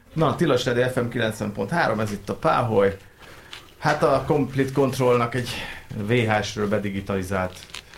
Na, Tilos Rádió FM 90.3, ez itt a Páholy. Hát a Complete Controlnak egy VHS-ről bedigitalizált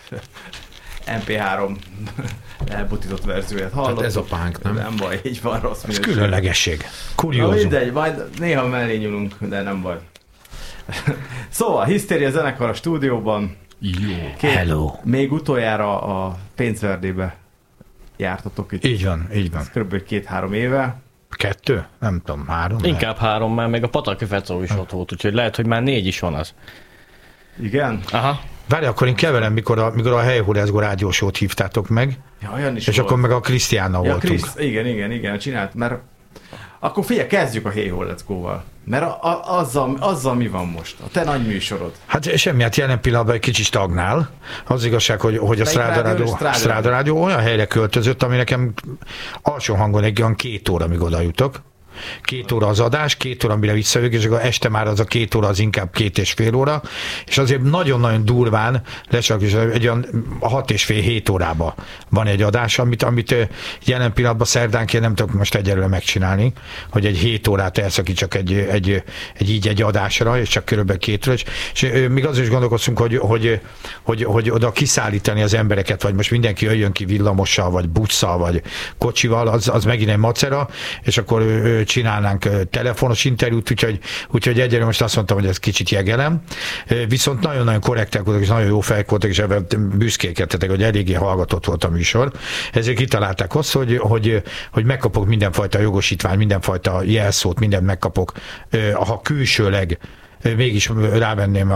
MP3 elbutított verzióját hallottuk. Hát ez a punk, nem? Nem baj, így van, rossz minőség. Ez különlegesség. Kuriózum. Mindegy, majd néha mellé nyúlunk, de nem baj. Szóval, Hisztéria zenekar a stúdióban. Jó. Hello. Még utoljára a Pénzverdébe jártatok itt. Így van, így van. Ez kb. 2-3 éve. 2? Nem tudom, 3? Inkább 3, mert még a Pataki Fecó is ott volt, úgyhogy lehet, hogy már 4 is van az. Igen? Aha. Várj, akkor én keverem, mikor a Helyhurázgó rádiósót hívtátok meg, Ja, olyan is és volt. akkor meg a Krisztiánnal voltunk. Igen, csinált, mert akkor figyelj, kezdjük a Hey Ho, Let's Go-val. Mert azzal mi van most? A te nagy műsorod. Hát semmi, hát jelen pillanatban egy kicsit stagnál. Az igazság, hogy a Stráda Rádió olyan helyre költözött, ami nekem alsó hangon egy olyan 2 óra, amíg oda jutok. 2 óra az adás, 2 óra, mire visszajövök, és akkor este már az a 2 óra, az inkább 2,5 óra, és azért nagyon-nagyon durván lesak, és egy olyan 6,5-7 órában van egy adás, amit jelen pillanatban szerdánként nem tudok most egyelőre megcsinálni, hogy egy 7 órát elszakítsak egy adásra, és csak körülbelül 2 óra, és még azon is gondolkoztunk, hogy oda kiszállítani az embereket, vagy most mindenki jöjjön ki villamossal, vagy busszal, vagy kocsival, az megint egy macera, és akkor csinálnánk telefonos interjút, úgyhogy egyelőre most azt mondtam, hogy ez kicsit jegelem. Viszont nagyon-nagyon korrektek voltak, és nagyon jó fejek voltak, és ebben büszkékedtetek, hogy eléggé hallgatott volt a műsor. Ezért kitalálták azt, hogy megkapok mindenfajta jogosítvány, mindenfajta jelszót, mindent megkapok, ha külsőleg mégis rávenném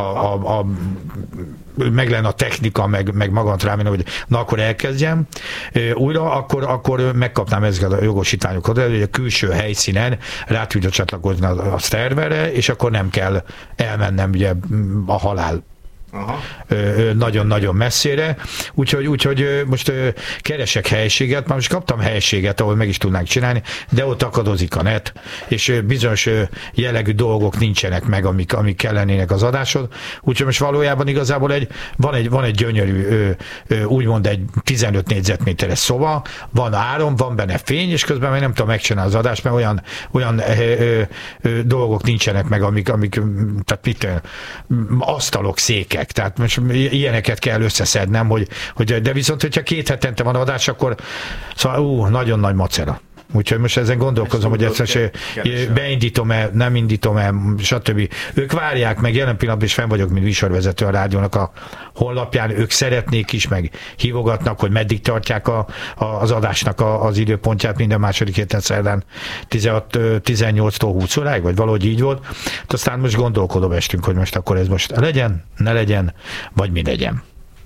meg lenne a technika, meg magant rávenném, hogy na akkor elkezdjem újra, akkor megkapnám ezeket a jogosítványokat, hogy a külső helyszínen rá tudja csatlakozni a szerverre, és akkor nem kell elmennem ugye a halál nagyon-nagyon messzére. Úgyhogy most keresek helységet, már most kaptam helységet, ahol meg is tudnánk csinálni, de ott akadozik a net, és bizonyos jellegű dolgok nincsenek meg, amik kellenének az adásod. Úgyhogy most valójában igazából van egy gyönyörű, úgymond egy 15 négyzetméteres szoba, van áram, van benne fény, és közben meg nem tudom megcsinálni az adást, mert olyan dolgok nincsenek meg, amik tehát mit asztalok, székek. Tehát most ilyeneket kell összeszednem, de viszont, hogyha 2 hetente van adás, akkor szóval nagyon nagy macera. Úgyhogy most ezen gondolkozom, hogy ezt beindítom-e, nem indítom-e, stb. Ők várják meg, jelen pillanatban is fenn vagyok, mint műsorvezető a rádiónak a honlapján, ők szeretnék is, meg hívogatnak, hogy meddig tartják az adásnak az időpontját minden második héten szerdán 18-tól 20 óráig, vagy valahogy így volt. Aztán most gondolkodom estünk, hogy most akkor ez most legyen, ne legyen, vagy mi legyen.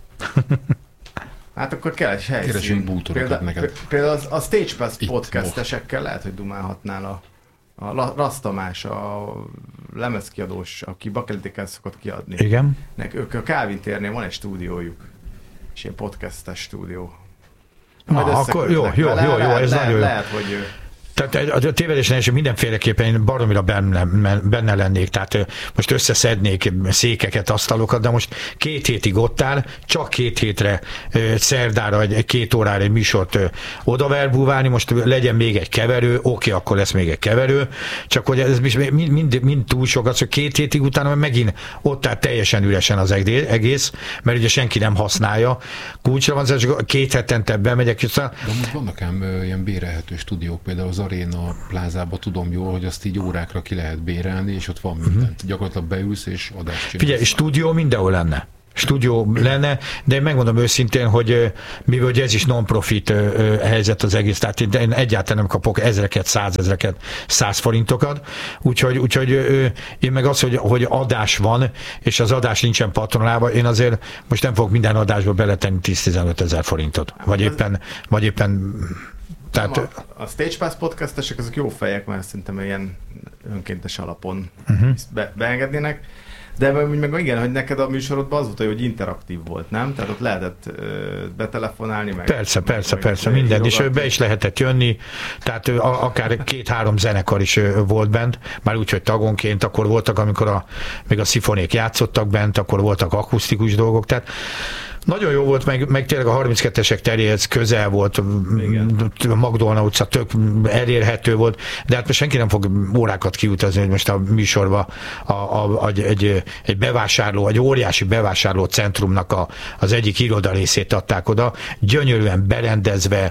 Hát akkor kell egy helyszín. Keresünk bútorokat neked. Például a Stage Pass podcastesekkel lehet, hogy dumálhatnál a Rastamás, a lemezkiadós, aki bakelitikát szokott kiadni. Igen. Ők a Kálvin térnél van egy stúdiójuk, és ilyen podcastes stúdió. Akkor jó, ez nagyon jó. Lehet, hogy Tehát a tévedésen is mindenféleképpen én baromira benne lennék, tehát most összeszednék székeket, asztalokat, de most 2 hétig ott áll, csak 2 hétre szerdára, 2 órára egy műsort odaverbúválni, most legyen még egy keverő, oké, akkor lesz még egy keverő, csak hogy ez mind túl sok, az, hogy 2 hétig utána megint ott áll teljesen üresen az egész, mert ugye senki nem használja. Kulcsra van, csak 2 hetente bemegyek. De most vannak ám ilyen bérelhető stúdiók, például az Aréna plázába tudom jól, hogy azt így órákra ki lehet bérelni, és ott van mindent. Gyakorlatilag beülsz, és adást csinálsz. Figyelj, stúdió mindenhol lenne. De én megmondom őszintén, hogy mivel ez is non-profit helyzet az egész, tehát én egyáltalán nem kapok ezreket, 100 forintokat, úgyhogy én meg az, hogy adás van, és az adás nincsen patronálva, én azért most nem fogok minden adásba beletenni 10-15 ezer forintot. Vagy éppen tehát, a Stage Pass podcastesek azok jó fejek, mert szerintem ilyen önkéntes alapon beengednének. De meg igen, hogy neked a műsorodban az volt, hogy interaktív volt, nem? Tehát ott lehetett betelefonálni, meg... Persze, minden, és be is lehetett jönni, tehát akár 2-3 zenekar is volt bent, már úgy, hogy tagonként, akkor voltak, amikor még a szifonék játszottak bent, akkor voltak akusztikus dolgok, tehát Nagyon jó volt, meg tényleg a 32-esek teréhez közel volt, a Magdolna utca tök elérhető volt, de hát most senki nem fog órákat kiutazni, hogy most a műsorba egy bevásárló, egy óriási bevásárló centrumnak az egyik iroda részét adták oda, gyönyörűen berendezve,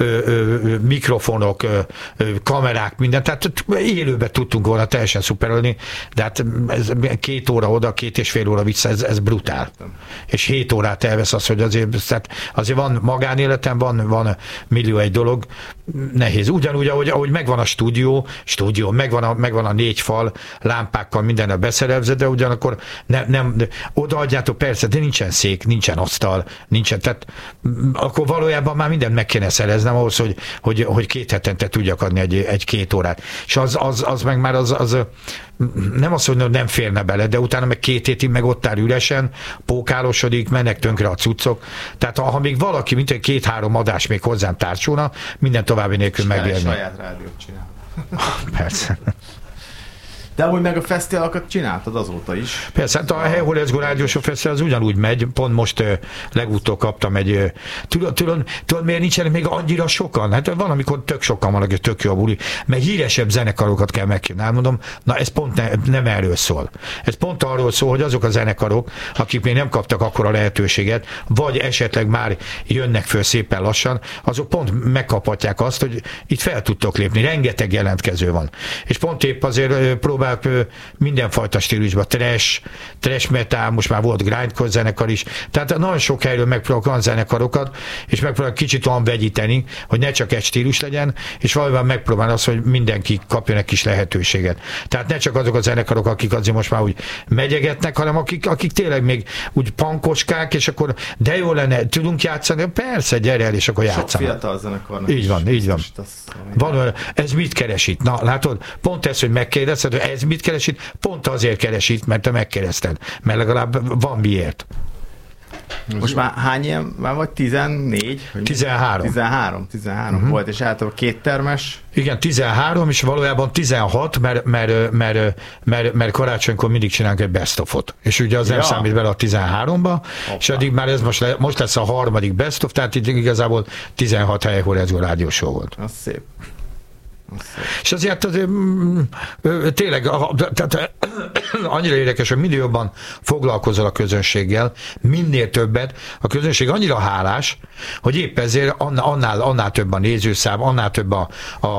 mikrofonok, kamerák, minden, tehát élőben tudtunk volna teljesen szuperölni, de hát ez 2 óra oda, 2,5 óra vissza, ez brutál. És 7 órát elvesz az, hogy azért van magánéletem, van millió egy dolog, nehéz. Ugyanúgy, ahogy megvan a stúdió, megvan a 4 fal, lámpákkal mindennel beszerelve, de ugyanakkor nem odaadjátok, persze, de nincsen szék, nincsen asztal, nincsen, tehát akkor valójában már mindent meg kéne szereznem ahhoz, hogy 2 hetente tudjak adni egy 2 órát. És az meg már az nem azt mondom, hogy nem férne bele, de utána meg 2 hétig meg ott áll üresen, pókálosodik, mennek tönkre a cuccok. Tehát ha még valaki, mint egy 2-3 adás még hozzám társulna, minden további nélkül megélni. Saját rádiót csinál. Persze. De amúgy meg a fesztiválokat csináltad azóta is. Persze, hát a Hey Ho Let's Go rádiósok fesztivál az ugyanúgy megy, pont most legutóbb kaptam egy... Tudod, miért nincsenek még annyira sokan? Hát van, amikor tök sokan vannak, és tök jó a buli, mert híresebb zenekarokat kell megkérni. Mondom, na ez pont nem erről szól. Ez pont arról szól, hogy azok a zenekarok, akik még nem kaptak akkora lehetőséget, vagy esetleg már jönnek föl szépen lassan, azok pont megkaphatják azt, hogy itt fel tudtok lépni. Rengeteg jelentkező van. És pont épp azért próbál mindenfajta stílusban, trash metal, most már volt grindcore zenekar is, tehát nagyon sok helyről megpróbálok zenekarokat, és megpróbálok kicsit olyan vegyíteni, hogy ne csak egy stílus legyen, és valójában megpróbál az, hogy mindenki kapjon egy kis lehetőséget. Tehát ne csak azok a zenekarok, akik azért most már úgy megyegetnek, hanem akik tényleg még úgy pankocskák, és akkor de jó lenne, tudunk játszani, persze, gyere el, és akkor játszanak. Sok fiatal zenekarnak. Így van. Van, ez mit keres itt? Na, látod, pont ez, hogy megkérdezted, hogy ez mit keres itt? Pont azért keres itt, mert te megkereszted. Mert legalább van miért. Most már hány ilyen? Már vagy 14? 13. 13 volt, és általában 2 termes. Igen, 13, és valójában 16, mert karácsonykor mindig csinálunk egy best of-ot. És ugye az nem számít bele a 13-ba, és addig már ez most lesz a 3. best of, tehát itt igazából 16 Hey Ho Let's Go rádióshow volt. Az szép. És azért tényleg tehát, annyira érdekes, hogy minél jobban foglalkozol a közönséggel, minél többet, a közönség annyira hálás, hogy épp ezért annál több a nézőszám, annál több a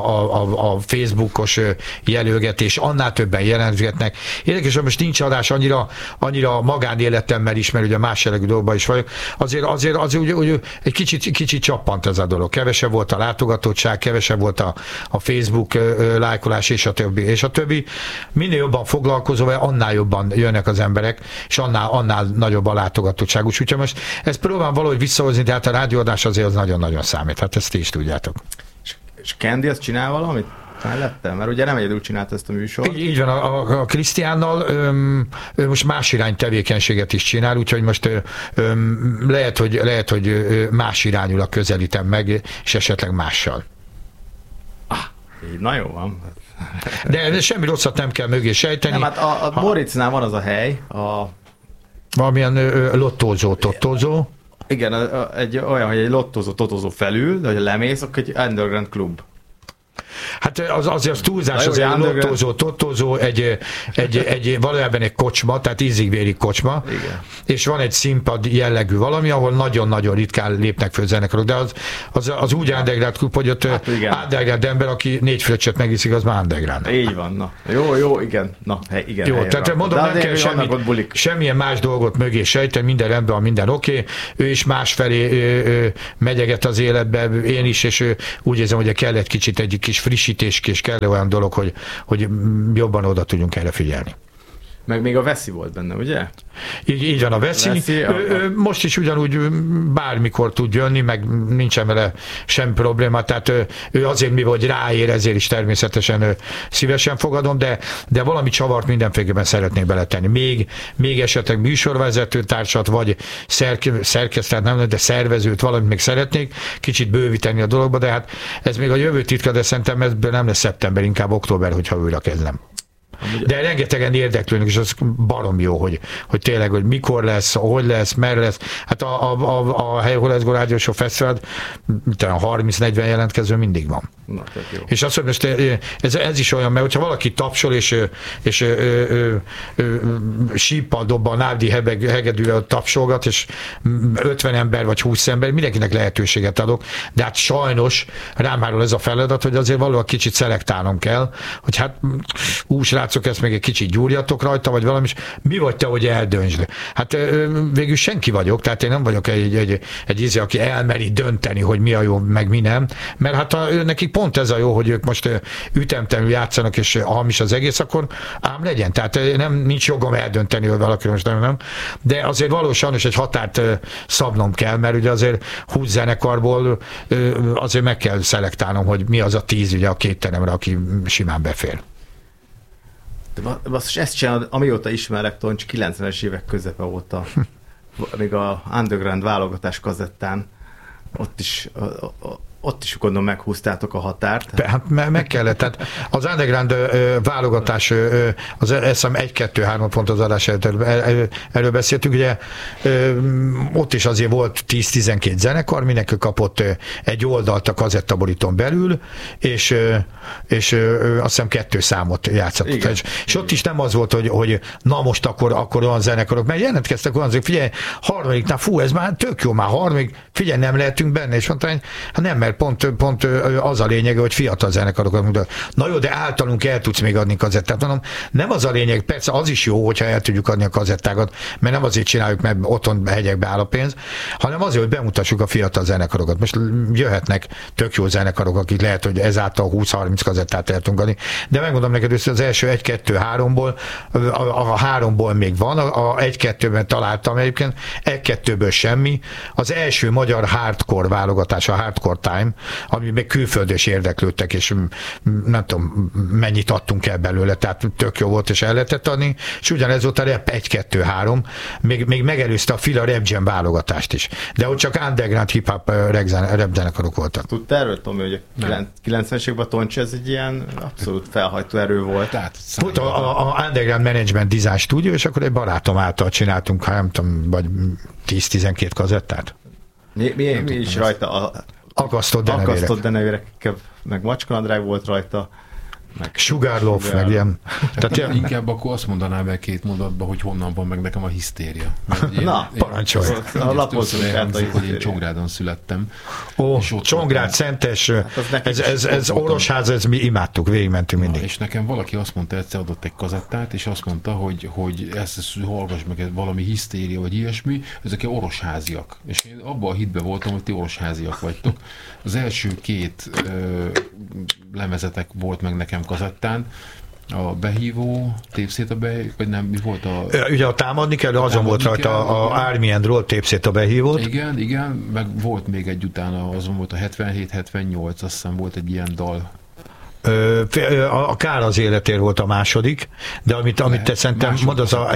Facebookos jelölgetés, annál többen jelentgetnek. Érdekes, hogy most nincs adás annyira magánéletemmel is, mert ugye más jellegű dolgban is vagyok, azért úgy egy kicsit csappant ez a dolog. Kevesebb volt a látogatottság, kevesebb volt a Facebook lájkolás, és a többi. Minél jobban foglalkozol, annál jobban jönnek az emberek, és annál nagyobb a látogatottság. Úgyhogy most ezt próbálom valahogy visszahozni, de hát a rádióadás azért az nagyon-nagyon számít. Hát ezt ti is tudjátok. És Candy azt csinál valamit? Mellettem? Mert ugye nem egyedül csinált ezt a műsort. Így van, a Krisztiánnal most más irány tevékenységet is csinál, úgyhogy most lehet, hogy más irányúlag közelítem meg, és esetleg mással. Így, na jó van. De semmi rosszat nem kell mögé sejteni. Nem, hát a Moritznál van az a hely, valamilyen lottózó. Igen, egy olyan, hogy egy lottózó felül, de hogy lemész, akkor egy underground klub. Hát azért az túlzás, az egy lottózó, egy valójában egy kocsma, tehát ízig-vérig kocsma, igen. És van egy színpad jellegű valami, ahol nagyon-nagyon ritkán lépnek föl zenekarok, de az úgy underground klub, hogy ott underground ember, aki 4 fröccsöt megiszik, az már underground. Így van, na. Jó, igen. Na, igen. Jó, tehát mondom, nem kell semmilyen más dolgot mögé sejteni, minden rendben van, minden oké. Ő is másfelé megyeget az életbe, én is, és úgy érzem, hogy kell egy kis frissítés, és kell olyan dolog, hogy jobban oda tudjunk erre figyelni. Meg még a Veszi volt benne, ugye? Így van a Veszi. Most is ugyanúgy bármikor tud jönni, meg nincsen vele semmi probléma, tehát ő azért, mivel ráér, ezért is természetesen szívesen fogadom, de valami csavart mindenféleképpen szeretnék beletenni. Még esetleg műsorvezető társat, vagy szerkesztőt, nem, de szervezőt, valamit még szeretnék, kicsit bővíteni a dologba, de hát ez még a jövő titka, de szerintem ebből nem lesz szeptember, inkább október, hogyha újra kezdem. De rengetegen érdeklődnek, és az barom jó, hogy tényleg, hogy mikor lesz, hogy lesz, merre lesz. Hát a Hol lesz Go Rádió Show Fesztivál, 30-40 jelentkező mindig van. Na, jó. És azt mondom, most ez is olyan, mert hogyha valaki tapsol, és síppal dobba a nádi hegedűvel tapsolgat, és 50 ember vagy 20 ember, mindenkinek lehetőséget adok, de hát sajnos rám hárul ez a feladat, hogy azért valóban kicsit szelektálnom kell, hogy hát srácok, ezt még egy kicsit gyúrjatok rajta, vagy valami, és mi vagy te, hogy eldöntsd? Hát végül senki vagyok, tehát én nem vagyok egy aki elmeri dönteni, hogy mi a jó, meg mi nem, mert hát nekik pont ez a jó, hogy ők most ütemtelenül játszanak, és hamis az egész, akkor ám legyen. Tehát nincs jogom eldönteni, hogy valaki most nem. De azért valósan is egy határt szabnom kell, mert ugye azért 20 zenekarból azért meg kell szelektálnom, hogy mi az a 10 ugye a két teremre, aki simán befér. Basszus, ezt csinálod, amióta ismerek, Toncs, 90-es évek közepe óta, még a Underground válogatás kazettán, ott is gondolom meghúztátok a határt. Hát meg kellett. Tehát az Underground válogatás, az eszem 1-2-3 pont az adás erről beszéltünk, ugye ott is azért volt 10-12 zenekar, mindenki kapott egy oldalt a kazettaborítón belül, és azt hiszem 2 számot játszottak. És ott is nem az volt, hogy na most akkor olyan zenekarok, mert jelentkeztek olyan, hogy figyelj, harmadiknál, ez már tök jó, már harmadik, figyelj, nem lehetünk benne, és mondta, hát nem, mert pont az a lényege, hogy fiatal zenekarokat mutat. Na jó, de általunk el tudsz még adni kazettát. Mondom, nem az a lényeg, persze az is jó, hogyha el tudjuk adni a kazettákat, mert nem azért csináljuk, mert otthon hegyekbe áll a pénz, hanem azért, hogy bemutassuk a fiatal zenekarokat. Most jöhetnek tök jó zenekarok, akik lehet, hogy ezáltal 20-30 kazettát el tudunk adni. De megmondom neked, hogy az első 1-2-3-ból, a 3-ból még van, a 1-2-ben találtam egyébként, 1-2-ből semmi. Az első magyar hardcore válogatás, a Hardcore Time, ami még külföldön is érdeklődtek, és nem tudom, mennyit adtunk el belőle, tehát tök jó volt, és el lehetett adni, és ugyanez volt a Rap 1-2-3, még megelőzte a Fila Rap Jam válogatást is. De ott csak underground hip-hop rap zenekarok voltak. Tudtál erről, Tomi, hogy a 90-es években Toncs ez egy ilyen abszolút felhajtó erő volt? Volt a Underground Management Design Studio, és akkor egy barátom által csináltunk, nem tudom, vagy 10-12 kazettát. Mi is rajta Akasztott denevérek, meg macskanadrág volt rajta, meg Sugarloaf, meg ilyen. Tehát inkább akkor azt mondanám el 2 mondatban, hogy honnan van meg nekem a hisztéria. Na, parancsolj! A lapozunk át, hogy én Csongrádon születtem. Csongrád, Szentes, ez Orosház, ez mi imádtuk, végigmentünk mindig. És nekem valaki azt mondta, egyszer adott egy kazettát, és azt mondta, hogy ezt hallgass meg, valami hisztéria, vagy ilyesmi, ezek orosháziak. És én abban a hitben voltam, hogy ti orosháziak vagytok. Az első 2 lemezetek volt meg nekem kazettán, a behívó, tépszét a behívó, vagy nem, mi volt a... Ugye a támadni kell, azon volt rajta a Army and Roll, tépszét a behívót. Igen, meg volt még egy utána, azon volt a 77-78, azt hiszem volt egy ilyen dal. A Kár az életér volt a második, de amit te szerintem mondasz, a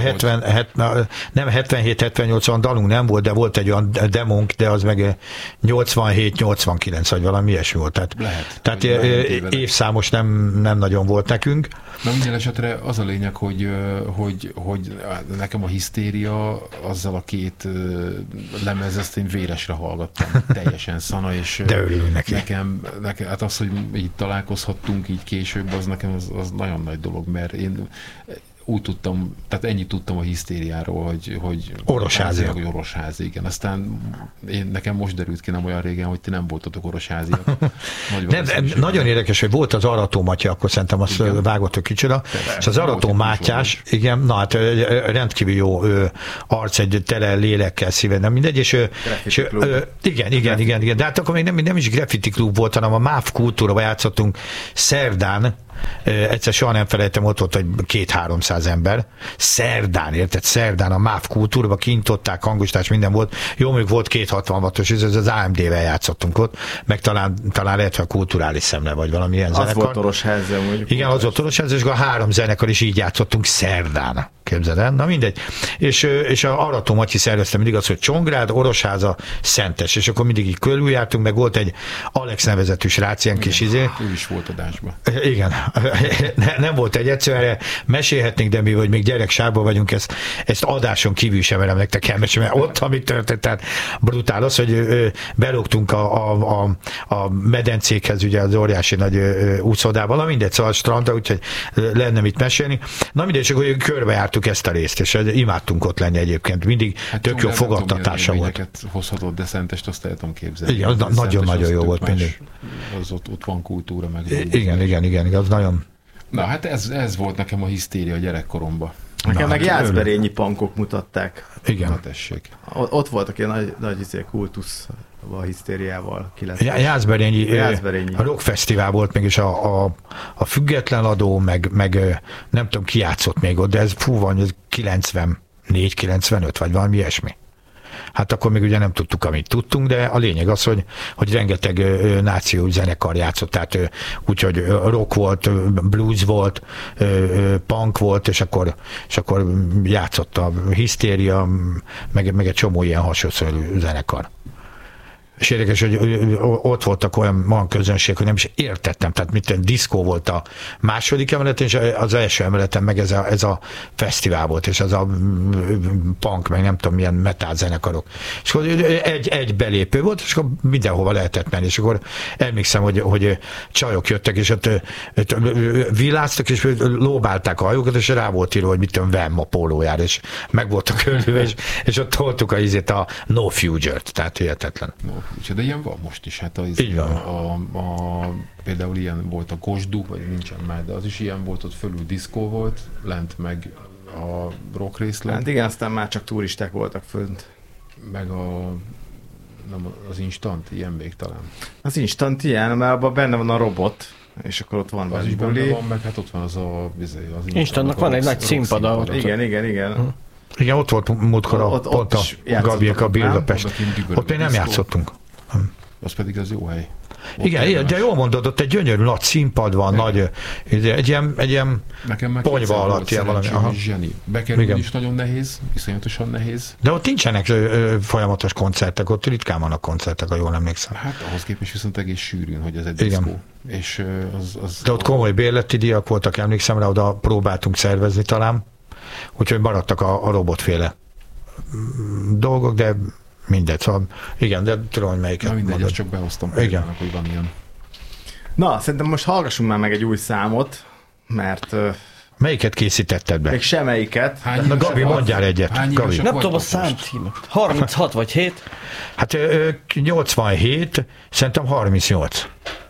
77-78 dalunk nem volt, de volt egy olyan demónk, de az meg 87-89 vagy valami ilyesmi volt. Tehát évszámos nem nagyon volt nekünk. Na minden esetre az a lényeg, hogy nekem a hisztéria azzal a 2 lemez, ezt én véresre hallgattam, teljesen szana, és de örülünk neki. Nekem hát az, hogy így találkozhattunk így később, az nekem az nagyon nagy dolog, mert én úgy tudtam, tehát ennyit tudtam a hisztériáról, hogy orosházi, igen. Aztán nekem most derült ki nem olyan régen, hogy ti nem voltatok orosháziak. Nagyon érdekes, hogy volt az Arató Matya, akkor szerintem azt vágott a kicsira, és az Arató Mátyás, igen, na hát rendkívül jó arc, egy tele lélekkel, szíven, nem mindegy, és igen, de hát akkor még nem is graffiti klub volt, hanem a MÁV Kultúrában játszottunk szerdán, egyszer soha nem felejtem, ott volt egy 200-300 ember. Szerdán a MÁV Kultúrban kintották, hangosítás, minden volt. Jó, mondjuk volt 260 wattos, ez az AMD-vel játszottunk ott, meg talán lehet, a Kulturális Szemle, vagy valami ilyen zenekar. Az volt Orosház. Igen, az volt Orosház, és a 3 zenekar is így játszottunk szerdán. Képzeld el? Na mindegy. És a Arató Matyi szervezte mindig az, hogy Csongrád, Orosháza, Szentes, és akkor mindig így körüljártunk, meg volt egy Alex nevezetű srác, ilyen kis izé. Ő is volt adásban. Igen. Nem volt egy egyszerűen, mesélhetnénk, de mi vagy még gyereksárban vagyunk, ezt adáson kívül sem merem nektek elmesélni, mert ott, amit történt, tehát brutál az, hogy belógtunk a medencékhez, ugye az óriási nagy úszodával, mindegy, szóval a strandra, úgyhogy lenne mit mesélni. Na mindegy, csak hogy körbejártuk ezt a részt, és imádtunk ott lenni egyébként. Mindig tök jó fogadtatása volt. Hozhatott, de Szentest azt el tudom képzelni. Igen, az nagyon-nagyon jó volt mindig. Az ott van kultúra, meg. Igen, az nagyon... Na hát ez volt nekem a hisztéria gyerekkoromban. Nekem meg Jászberényi punkok mutatták. Igen. Na tessék. Ott voltak ilyen nagy kultusz a hisztériával. Jászberényi a Rock Fesztivál volt még, és a Független Adó, meg nem tudom, ki játszott még ott, de ez van, ez 94-95, vagy valami ilyesmi. Hát akkor még ugye nem tudtuk, amit tudtunk, de a lényeg az, hogy rengeteg náció zenekar játszott, tehát úgyhogy rock volt, blues volt, punk volt, és akkor játszott a Hisztéria, meg egy csomó ilyen hasonló zenekar. És érdekes, hogy ott voltak olyan közönség, hogy nem is értettem. Tehát mit diszkó volt a második emeleten, és az első emeleten meg ez a fesztivál volt, és ez a punk, meg nem tudom milyen metal zenekarok. És akkor egy belépő volt, és akkor mindenhova lehetett menni. És akkor emlékszem, hogy csajok jöttek, és ott villáztak, és lóbálták a hajókat, és rá volt írva, hogy mit tudom, Vemma pólójára, és meg voltak körülve, és ott toltuk a No Future-t, tehát hihetetlen. De ilyen van most is. Hát például ilyen volt a Kosdu, vagy nincsen már, de az is ilyen volt, ott fölül diszkó volt, lent meg a rock részlet. Hát igen, aztán már csak turisták voltak fönt. Meg az Instant, ilyen még talán. Az Instant ilyen, mert abban benne van a robot, és akkor ott van az is benne van, meg hát ott van az Instantnak van egy nagy színpad. Igen. Igen, ott volt múltkor pont a Gabiek a Budapest. Ott még nem játszottunk. Az pedig az jó hely. Igen, de jól mondod, ott egy gyönyörű nagy színpad van, nagy, egy ilyen ponyva alatt ilyen valami. Zseni. Bekerülni is nagyon nehéz, iszonyatosan nehéz. De ott nincsenek folyamatos koncertek, ott ritkán vannak koncertek, ha jól emlékszem. Hát ahhoz képest viszont egész sűrűn, hogy ez egy diszkó. És de ott komoly bérleti díjak voltak, emlékszem rá, oda próbáltunk szervezni talán, úgyhogy maradtak a robotféle dolgok, de mindegy, szóval igen, de tudom, hogy melyiket. Na mindegy, ezt csak behoztam példának, hogy van ilyen. Na, szerintem most hallgassunk már meg egy új számot, mert... Melyiket készítetted be? Még semmelyiket. Na Gabi, mondjál egyet. Gabi. Nem tudom a számcímet. 36 vagy 7? Hát 87, szerintem 38.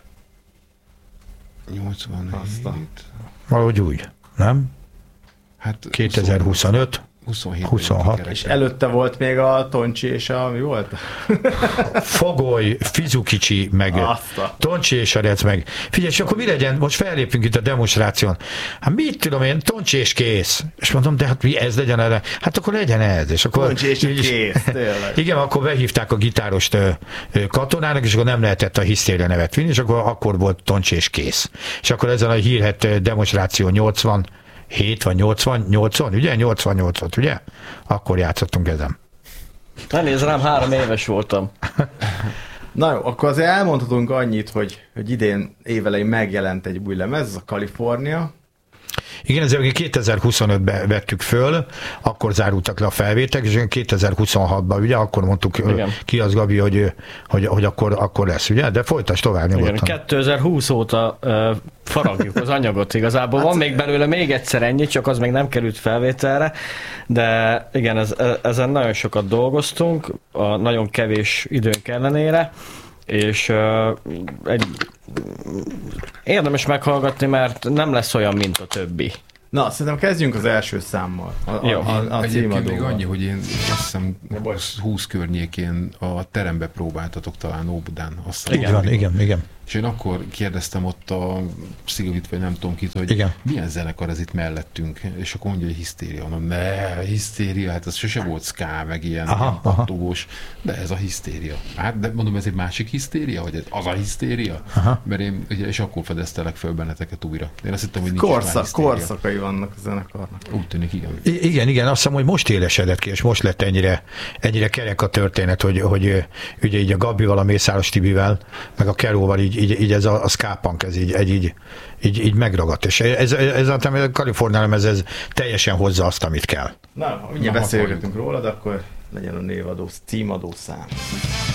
87. Valahogy úgy, nem? Hát 2025. 26. És előtte volt még a Toncsi és mi volt? Fogoly, Fizukicsi, meg Toncsi és a Rec, meg. Figyelj, és akkor mi legyen? Most fellépünk itt a demonstráción. Hát mit tudom én, Toncsi és kész. És mondom, de hát mi ez legyen erre? Hát akkor legyen ez. És akkor, Toncsi és kész, tényleg. Igen, akkor behívták a gitárost katonának, és akkor nem lehetett a Hisztéria nevet vinni, és akkor volt Toncsi és kész. És akkor ezen a hírhet demonstráció 87 vagy 80, ugye? 88-ot, ugye? Akkor játszottunk ezen. Ne nézd rám, 3 éves voltam. Na jó, akkor azért elmondhatunk annyit, hogy idén évelején megjelent egy új lemez, ez a California. Igen, ezzel 2025-ben vettük föl, akkor zárultak le a felvételek, és 2026-ban, ugye, akkor mondtuk ki az Gabi, hogy akkor lesz, ugye? De folytasd tovább nyugodtan. Igen, 2020 óta faragjuk az anyagot igazából. Van még belőle még egyszer ennyi, csak az még nem került felvételre, de igen, ezen nagyon sokat dolgoztunk, a nagyon kevés időnk ellenére, és érdemes meghallgatni, mert nem lesz olyan, mint a többi. Na, szerintem kezdjünk az első számmal. Egyébként még annyi, hogy én azt hiszem 20 környékén a terembe próbáltatok talán Óbudán. Igen. És én akkor kérdeztem ott a Szilvit, vagy nem tudom kit, hogy milyen zenekar ez itt mellettünk, és akkor mondja, hogy Hisztéria. Mondom, Hisztéria, hát ez sose volt ska, meg ilyen pattogós, de ez a Hisztéria. Hát, de mondom, ez egy másik Hisztéria, vagy ez az a Hisztéria? Mert én, ugye, és akkor fedeztelek föl benneteket újra. Én azt hittem, hogy nincs Korszakai tagjai vannak a zenekarnak. Úgy tűnik, igen. Igen, azt hiszem, hogy most élesedett ki, és most lett ennyire kerek a történet, hogy ugye így a Gabival, a Mészáros Tibivel, meg a Keróval így ez a ska punk, ez így megragadt. És ez a Kaliforniában ez teljesen hozza azt, amit kell. Na, mindjárt beszélgetünk róla, de akkor legyen a névadó, címadó szám.